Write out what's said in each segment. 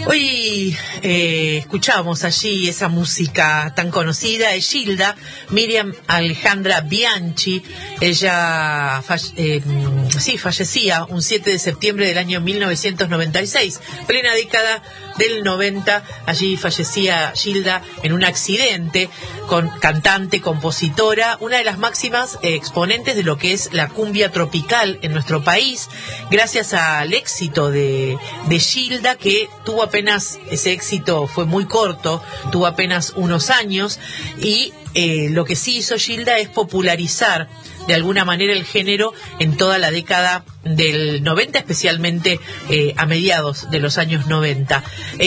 Hoy escuchamos allí esa música tan conocida de Gilda, Miriam Alejandra Bianchi. Ella fallecía un 7 de septiembre del año 1996, plena década del 90. Allí fallecía Gilda en un accidente, cantante, compositora, una de las máximas exponentes de lo que es la cumbia tropical en nuestro país, gracias al éxito de Gilda, que tuvo apenas, ese éxito fue muy corto, tuvo apenas unos años, y lo que sí hizo Gilda es popularizar de alguna manera el género en toda la década del 90, especialmente a mediados de los años 90.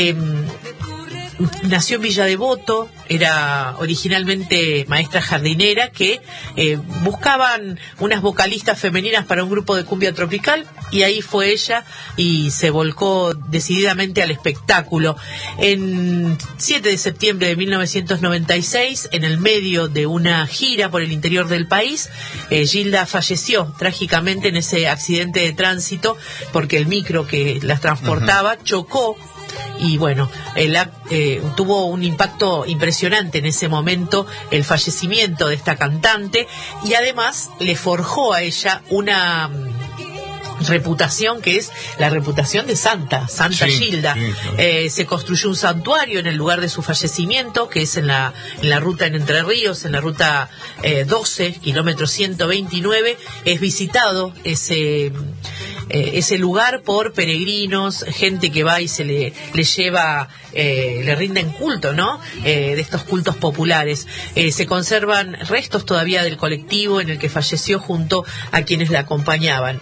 Nació en Villa Devoto, era originalmente maestra jardinera, que buscaban unas vocalistas femeninas para un grupo de cumbia tropical, y ahí fue ella y se volcó decididamente al espectáculo. En 7 de septiembre de 1996, en el medio de una gira por el interior del país, Gilda falleció trágicamente en ese accidente de tránsito, porque el micro que las transportaba chocó. Y bueno, tuvo un impacto impresionante en ese momento el fallecimiento de esta cantante, y además le forjó a ella una reputación que es la reputación de Santa Gilda. Sí, claro. Se construyó un santuario en el lugar de su fallecimiento, que es en la ruta en Entre Ríos, en la ruta 12, kilómetro 129. Es visitado ese lugar por peregrinos, gente que va y se le lleva, le rinden culto, ¿no? De estos cultos populares. Se conservan restos todavía del colectivo en el que falleció junto a quienes la acompañaban.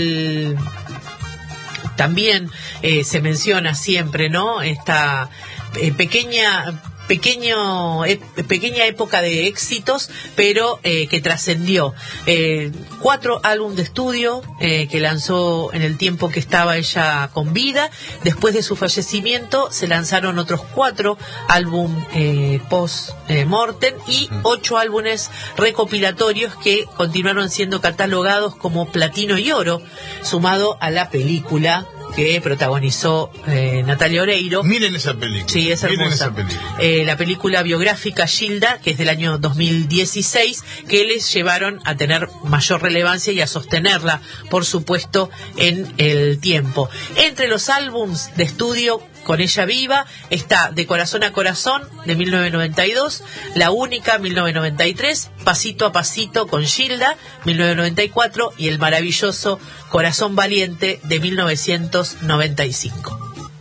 También se menciona siempre, ¿no?, esta pequeña época de éxitos, pero que trascendió. 4 álbumes de estudio que lanzó en el tiempo que estaba ella con vida. Después de su fallecimiento se lanzaron otros 4 álbumes post-mortem y 8 álbumes recopilatorios que continuaron siendo catalogados como platino y oro, sumado a la película que protagonizó Natalia Oreiro. Miren esa película. Sí, es hermosa. La película biográfica Gilda, que es del año 2016, que les llevaron a tener mayor relevancia y a sostenerla, por supuesto, en el tiempo. Entre los álbums de estudio con ella viva está De Corazón a Corazón, de 1992, La Única, 1993, Pasito a Pasito con Gilda, 1994, y el maravilloso Corazón Valiente, de 1995.